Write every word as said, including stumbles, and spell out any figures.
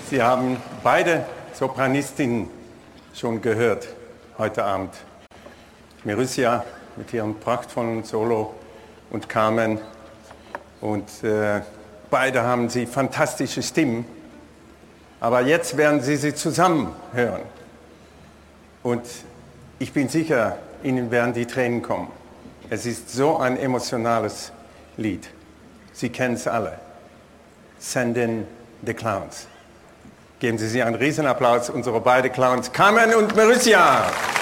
Sie haben beide Sopranistinnen schon gehört heute Abend. Marussia mit ihrem prachtvollen Solo und Carmen. Und äh, beide haben sie fantastische Stimmen. Aber jetzt werden Sie sie zusammen hören. Und ich bin sicher, Ihnen werden die Tränen kommen. Es ist so ein emotionales Lied. Sie kennen es alle. Send in the Clowns. Geben Sie sie einen Riesenapplaus, unsere beiden Clowns, Carmen und Marussia.